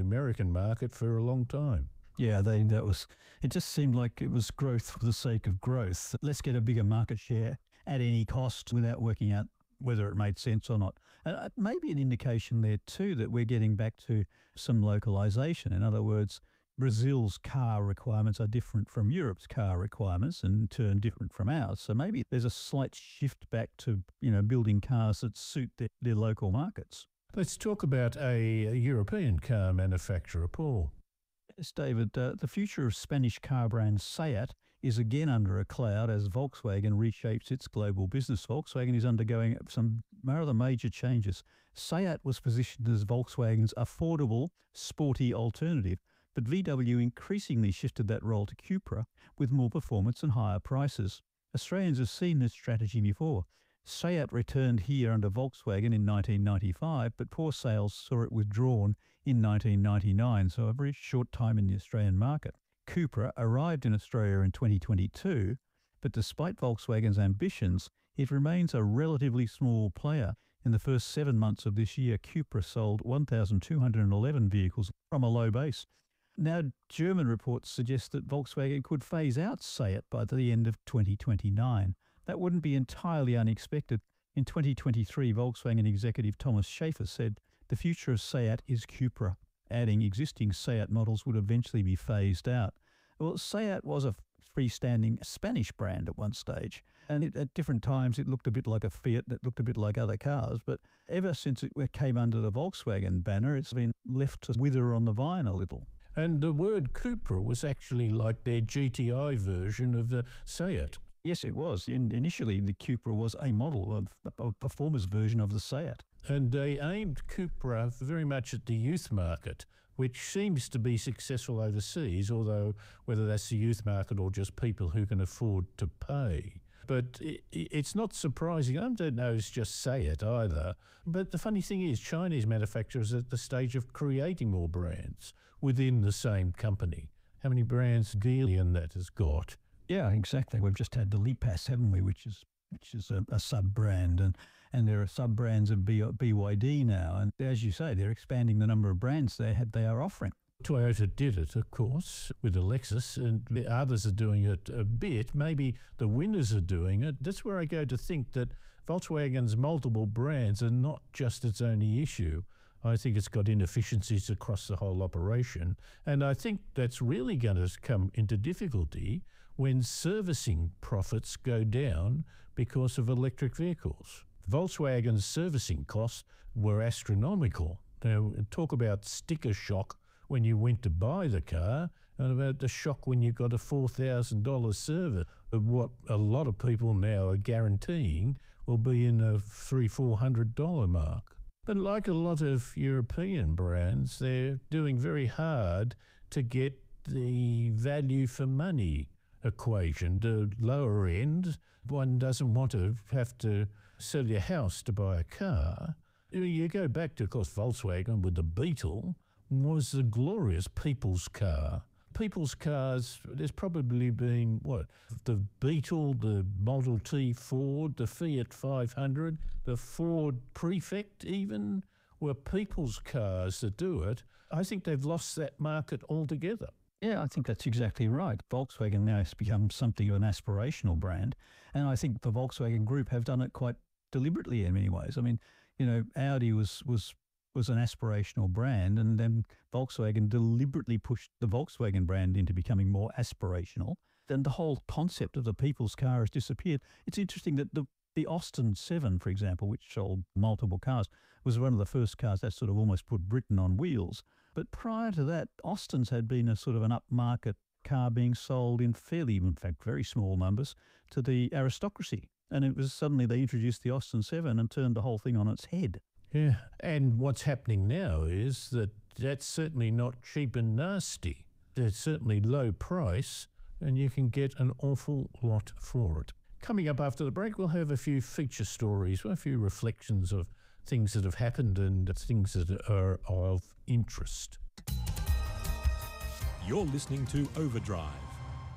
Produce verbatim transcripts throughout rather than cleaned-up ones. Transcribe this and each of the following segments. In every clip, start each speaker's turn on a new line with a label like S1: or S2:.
S1: American market for a long time.
S2: Yeah, they that was. It just seemed like it was growth for the sake of growth. Let's get a bigger market share at any cost without working out whether it made sense or not. And maybe an indication there too that we're getting back to some localization. In other words, Brazil's car requirements are different from Europe's car requirements and in turn different from ours. So maybe there's a slight shift back to, you know, building cars that suit their, their local markets.
S1: Let's talk about a, a European car manufacturer, Paul.
S2: Yes, David, uh, the future of Spanish car brand SEAT is again under a cloud as Volkswagen reshapes its global business. Volkswagen is undergoing some rather major changes. SEAT was positioned as Volkswagen's affordable, sporty alternative, but V W increasingly shifted that role to Cupra with more performance and higher prices. Australians have seen this strategy before. SEAT returned here under Volkswagen in nineteen ninety-five, but poor sales saw it withdrawn in nineteen ninety-nine, so a very short time in the Australian market. Cupra arrived in Australia in twenty twenty-two, but despite Volkswagen's ambitions, it remains a relatively small player. In the first seven months of this year, Cupra sold one thousand two hundred eleven vehicles from a low base. Now, German reports suggest that Volkswagen could phase out SEAT by the end of twenty twenty-nine. That wouldn't be entirely unexpected. In twenty twenty-three, Volkswagen executive Thomas Schaefer said, "The future of SEAT is Cupra," adding existing SEAT models would eventually be phased out. Well, SEAT was a freestanding Spanish brand at one stage, and it, at different times it looked a bit like a Fiat, it looked a bit like other cars, but ever since it came under the Volkswagen banner, it's been left to wither on the vine a little.
S1: And the word Cupra was actually like their G T I version of the SEAT.
S2: Yes, it was. In, initially, the Cupra was a model of a performance version of the SEAT.
S1: And they aimed Cupra very much at the youth market, which seems to be successful overseas, although whether that's the youth market or just people who can afford to pay. But it, it's not surprising. I don't know it's just SEAT either. But the funny thing is, Chinese manufacturers are at the stage of creating more brands within the same company. How many brands Geely that has got?
S2: Yeah, exactly. We've just had the Lipass, haven't we, which is which is a, a sub-brand, and, and there are sub-brands of B, BYD now. And as you say, they're expanding the number of brands they had they are offering.
S1: Toyota did it, of course, with the Lexus, and the others are doing it a bit. Maybe the winners are doing it. That's where I go to think that Volkswagen's multiple brands are not just its only issue. I think it's got inefficiencies across the whole operation, and I think that's really going to come into difficulty when servicing profits go down because of electric vehicles. Volkswagen's servicing costs were astronomical. Now, talk about sticker shock when you went to buy the car, and about the shock when you got a four thousand dollars service, of what a lot of people now are guaranteeing will be in a three, four hundred dollar mark. But like a lot of European brands, they're doing very hard to get the value for money equation. The lower end, one doesn't want to have to sell your house to buy a car. You go back to, of course, Volkswagen with the Beetle was the glorious people's car. People's cars, there's probably been, what, the Beetle, the Model T Ford, the Fiat five hundred, the Ford Prefect even, were people's cars that do it. I think they've lost that market altogether.
S2: Yeah, I think that's exactly right. Volkswagen now has become something of an aspirational brand, and I think the Volkswagen Group have done it quite deliberately in many ways. I mean, you know, Audi was was was an aspirational brand, and then Volkswagen deliberately pushed the Volkswagen brand into becoming more aspirational. Then the whole concept of the people's car has disappeared. It's interesting that the the Austin seven, for example, which sold multiple cars, was one of the first cars that sort of almost put Britain on wheels. But prior to that, Austins had been a sort of an upmarket car being sold in fairly, in fact, very small numbers to the aristocracy. And it was suddenly they introduced the Austin seven and turned the whole thing on its head.
S1: Yeah, and what's happening now is that that's certainly not cheap and nasty. It's certainly low price, and you can get an awful lot for it. Coming up after the break, we'll have a few feature stories, a few reflections of things that have happened and things that are of interest.
S3: You're listening to Overdrive.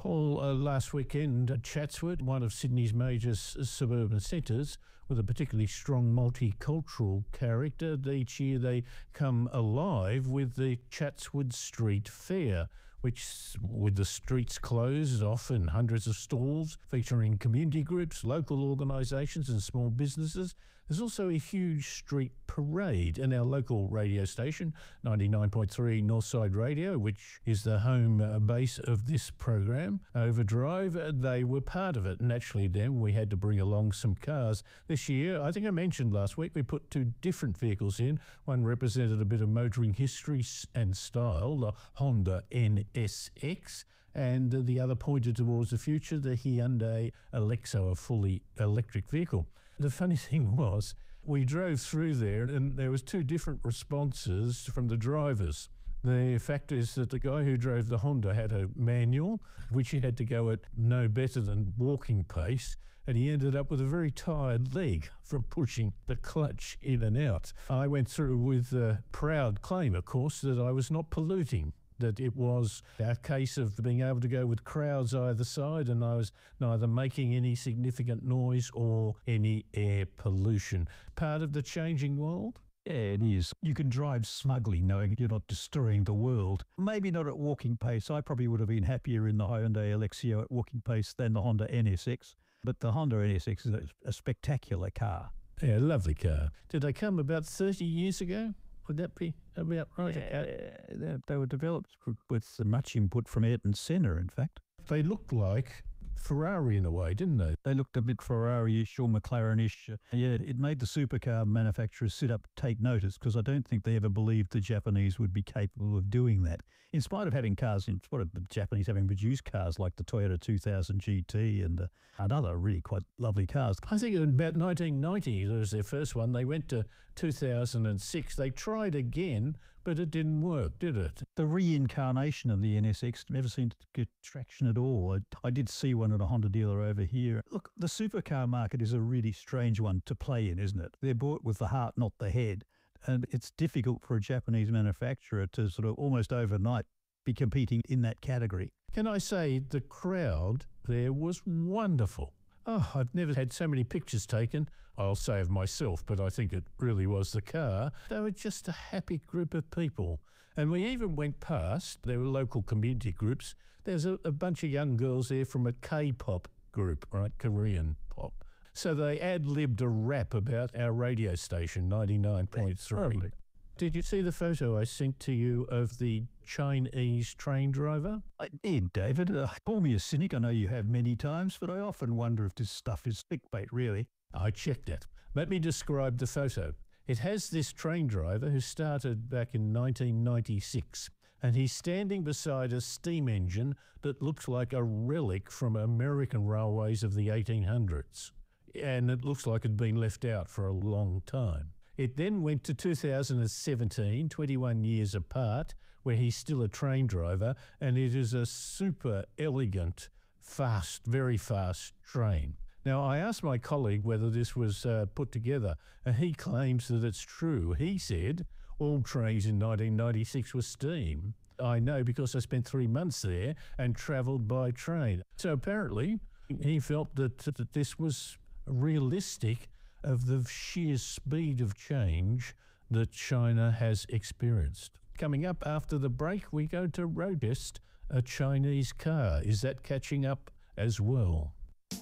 S1: Paul, uh, last weekend at Chatswood, one of Sydney's major s- suburban centres, with a particularly strong multicultural character, each year they come alive with the Chatswood Street Fair, which, with the streets closed off and hundreds of stalls featuring community groups, local organisations and small businesses. There's also a huge street parade, and our local radio station, ninety-nine point three Northside Radio, which is the home uh, base of this program, Overdrive, uh, they were part of it. Naturally, then we had to bring along some cars. This year, I think I mentioned last week, we put two different vehicles in. One represented a bit of motoring history s- and style, the Honda N S X, and the other pointed towards the future, the Hyundai Alexo, a fully electric vehicle. The funny thing was, we drove through there and there was two different responses from the drivers. The fact is that the guy who drove the Honda had a manual, which he had to go at no better than walking pace, and he ended up with a very tired leg from pushing the clutch in and out. I went through with a proud claim, of course, that I was not polluting, that it was a case of being able to go with crowds either side, and I was neither making any significant noise or any air pollution. Part of the changing world?
S2: Yeah, it is. You can drive smugly knowing you're not destroying the world. Maybe not at walking pace. I probably would have been happier in the Hyundai Alexio at walking pace than the Honda N S X. But the Honda N S X is a, a spectacular car.
S1: Yeah, lovely car. Did they come about thirty years ago? Would that be about right?
S2: Yeah, they, they were developed with much input from Ayrton Senna, in fact.
S1: They looked like Ferrari in a way, didn't they?
S2: They looked a bit Ferrari-ish or McLaren-ish. Yeah, it made the supercar manufacturers sit up, take notice, because I don't think they ever believed the Japanese would be capable of doing that. In spite of having cars, in spite of the Japanese having produced cars like the Toyota two thousand G T and, uh, and other really quite lovely cars.
S1: I think in about nineteen ninety, that was their first one. They went to two thousand six. They tried again, but it didn't work, did it?
S2: The reincarnation of the N S X never seemed to get traction at all. I, I did see one at a Honda dealer over here. Look, the supercar market is a really strange one to play in, isn't it? They're bought with the heart, not the head. And it's difficult for a Japanese manufacturer to sort of almost overnight be competing in that category.
S1: Can I say the crowd there was wonderful? Oh, I've never had so many pictures taken. I'll say of myself, but I think it really was the car. They were just a happy group of people. And we even went past, there were local community groups. There's a, a bunch of young girls there from a K-pop group, right, Korean pop. So they ad-libbed a rap about our radio station, ninety-nine point three. Did you see the photo I sent to you of the Chinese train driver?
S2: I did, David. Uh, call me a cynic, I know you have many times, but I often wonder if this stuff is clickbait, really.
S1: I checked it. Let me describe the photo. It has this train driver who started back in nineteen ninety-six, and he's standing beside a steam engine that looks like a relic from American railways of the eighteen hundreds. And it looks like it'd been left out for a long time. It then went to two thousand seventeen, twenty-one years apart, where he's still a train driver, and it is a super elegant, fast, very fast train. Now, I asked my colleague whether this was uh, put together, and he claims that it's true. He said all trains in nineteen ninety-six were steam. I know because I spent three months there and travelled by train. So apparently he felt that, that this was realistic of the sheer speed of change that China has experienced. Coming up after the break, we go to road test a Chinese car. Is that catching up as well?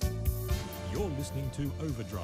S3: You're listening to Overdrive.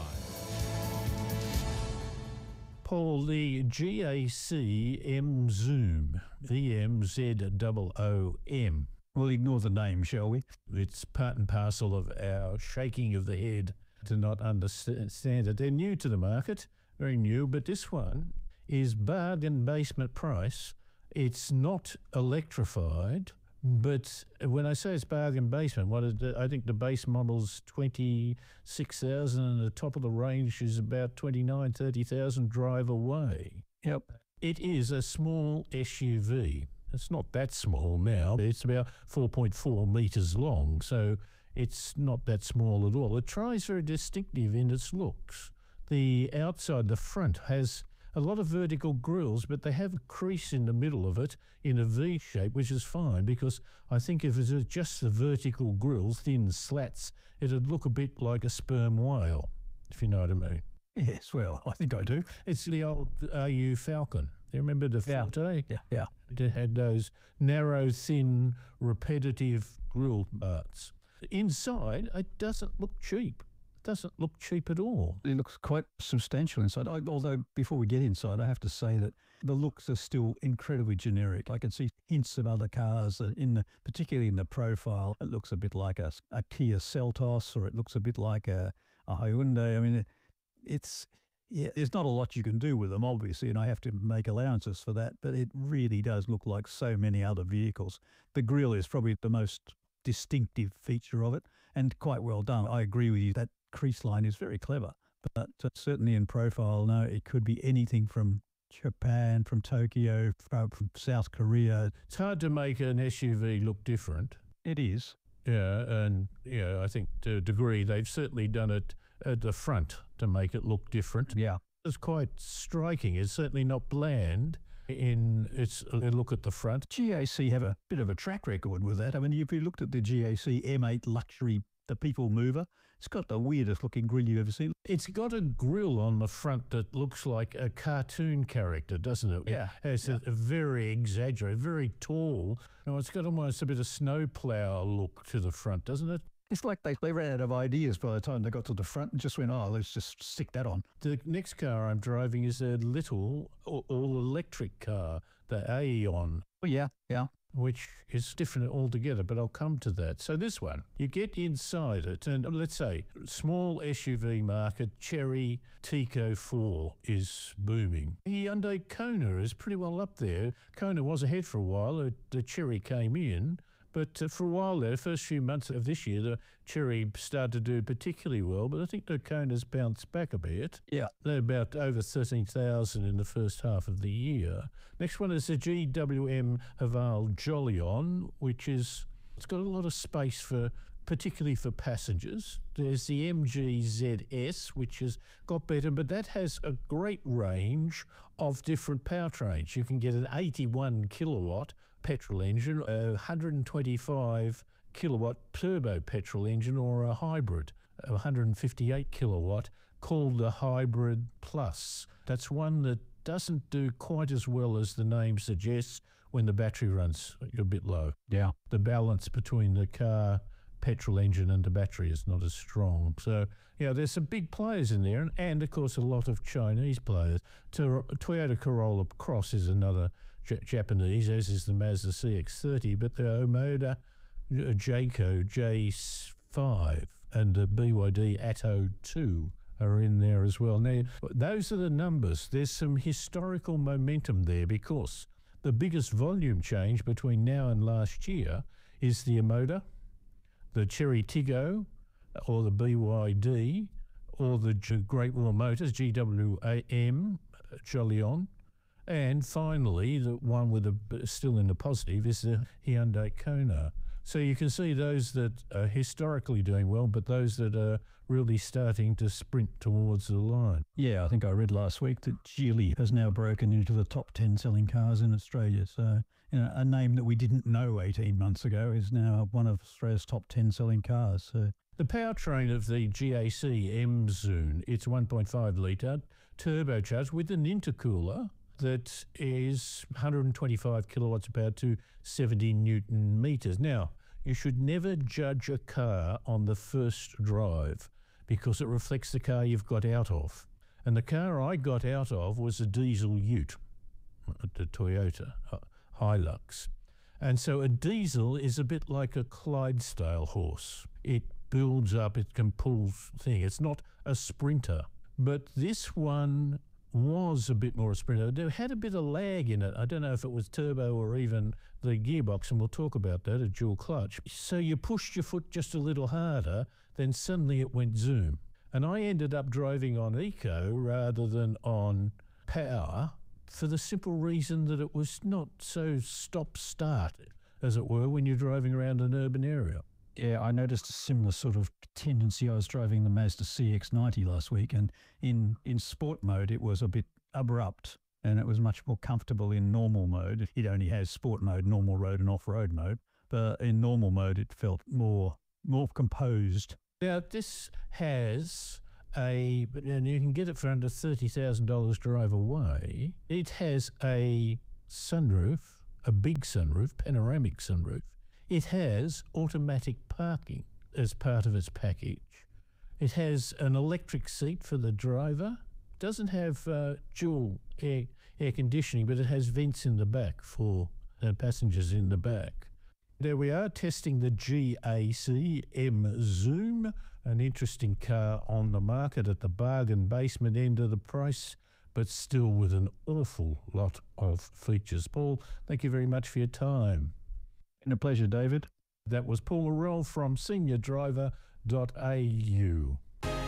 S1: Paul, the G A C M Zoom, E M Z O O M.
S2: We'll ignore the name, shall we?
S1: It's part and parcel of our shaking of the head to not understand it. They're new to the market, very new, but this one is bargain basement price. It's not electrified, but when I say it's bargain basement, what is the, I think the base model's twenty-six thousand and the top of the range is about twenty-nine, thirty thousand drive away.
S2: Yep.
S1: It is a small S U V. It's not that small now. It's about four point four metres long, so it's not that small at all. It tries very distinctive in its looks. The outside, the front, has a lot of vertical grills, but they have a crease in the middle of it in a V shape, which is fine because I think if it was just the vertical grills, thin slats, it'd look a bit like a sperm whale, if you know what I mean.
S2: Yes, well, I think I do.
S1: It's the old R U Falcon. You remember the
S2: Yeah.
S1: Forte?
S2: Yeah, yeah.
S1: It had those narrow, thin, repetitive grill parts. Inside, it doesn't look cheap. It doesn't look cheap at all.
S2: It looks quite substantial inside. I, although before we get inside, I have to say that the looks are still incredibly generic. I can see hints of other cars that in the, particularly in the profile. It looks a bit like a, a Kia Seltos, or it looks a bit like a, a Hyundai. I mean, it, it's yeah. There's not a lot you can do with them, obviously, and I have to make allowances for that. But it really does look like so many other vehicles. The grille is probably the most distinctive feature of it, and quite well done. I agree with you. That crease line is very clever, but uh, certainly in profile, no, it could be anything from Japan, from Tokyo, from, from South Korea.
S1: It's hard to make an S U V look different.
S2: It is.
S1: Yeah, and yeah, I think to a degree they've certainly done it at the front to make it look different.
S2: Yeah.
S1: It's quite striking. It's certainly not bland in its a look at the front.
S2: G A C have a bit of a track record with that. I mean, if you looked at the G A C M eight luxury, the People Mover, it's got the weirdest looking grille you've ever seen.
S1: It's got a grille on the front that looks like a cartoon character, doesn't it?
S2: Yeah.
S1: It has
S2: Yeah.
S1: A, a very exaggerated, very tall. No, it's got almost a bit of snowplow look to the front, doesn't it?
S2: It's like they, they ran out of ideas by the time they got to the front and just went, oh, let's just stick that on.
S1: The next car I'm driving is a little all-electric car, the Aeon,
S2: Oh, yeah, yeah.
S1: which is different altogether, but I'll come to that. So this one, you get inside it, and let's say small S U V market, Chery Tico four is booming. Hyundai Kona is pretty well up there. Kona was ahead for a while. uh, The Chery came in. But uh, for a while there, the first few months of this year, the Chery started to do particularly well, but I think the Kona's bounced back a bit.
S2: Yeah.
S1: They're about over thirteen thousand in the first half of the year. Next one is the G W M Haval Jolion, which is, it's got a lot of space for, particularly for passengers. There's the M G Z S, which has got better, but that has a great range of different powertrains. You can get an eighty-one kilowatt petrol engine, a one hundred twenty-five kilowatt turbo petrol engine, or a hybrid, a one hundred fifty-eight kilowatt, called the Hybrid Plus. That's one that doesn't do quite as well as the name suggests when the battery runs a bit low.
S2: Yeah.
S1: The balance between the car petrol engine and the battery is not as strong. So, yeah, there's some big players in there, and, and of course, a lot of Chinese players. To, Toyota Corolla Cross is another J- Japanese, as is the Mazda C X thirty, but the Omoda uh, Jayco J five and the B Y D Atto two are in there as well. Now, those are the numbers. There's some historical momentum there because the biggest volume change between now and last year is the Omoda, the Chery Tiggo, or the B Y D, or the G- Great Wall Motors, G W M, Jolion. And finally, the one with the still in the positive is the Hyundai Kona. So you can see those that are historically doing well, but those that are really starting to sprint towards the line.
S2: Yeah, I think I read last week that Geely has now broken into the top ten selling cars in Australia. So, you know, a name that we didn't know eighteen months ago is now one of Australia's top ten selling cars. So
S1: the powertrain of the G A C M-Zoon, it's one point five litre, turbocharged with an intercooler that is one hundred twenty-five kilowatts of power to seventy newton meters. Now, you should never judge a car on the first drive because it reflects the car you've got out of. And the car I got out of was a diesel Ute, the Toyota uh, Hilux. And so a diesel is a bit like a Clydesdale horse. It builds up, it can pull thing. It's not a sprinter. But this one was a bit more a sprinter. It had a bit of lag in it. I don't know if it was turbo or even the gearbox, and we'll talk about that, a dual clutch. So you pushed your foot just a little harder, then suddenly it went zoom. And I ended up driving on eco rather than on power for the simple reason that it was not so stop-start, as it were, when you're driving around an urban area.
S2: yeah, I noticed a similar sort of tendency. I was driving the Mazda C X ninety last week, and in, in sport mode, it was a bit abrupt, and it was much more comfortable in normal mode. It only has sport mode, normal road and off-road mode, but in normal mode it felt more more composed.
S1: Now, this has a, and you can get it for under thirty thousand dollars drive away. It has a sunroof, a big sunroof, panoramic sunroof. It has automatic parking as part of its package. It has an electric seat for the driver. It doesn't have uh, dual air, air conditioning, but it has vents in the back for uh, passengers in the back. There we are, testing the G A C M Zoom, an interesting car on the market at the bargain basement end of the price, but still with an awful lot of features. Paul, thank you very much for your time.
S2: Been a pleasure, David.
S1: That was Paul Morrell from senior driver dot A U.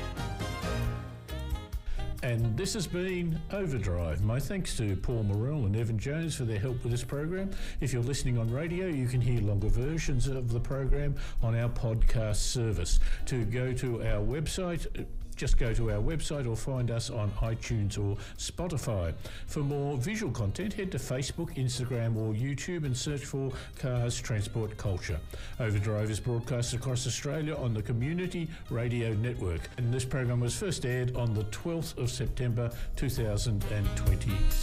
S1: And this has been Overdrive. My thanks to Paul Morrell and Evan Jones for their help with this program. If you're listening on radio, you can hear longer versions of the program on our podcast service. To go to our website, just go to our website or find us on iTunes or Spotify. For more visual content, head to Facebook, Instagram or YouTube and search for Cars Transport Culture. Overdrive is broadcast across Australia on the Community Radio Network, and this program was first aired on the twelfth of September two thousand twenty.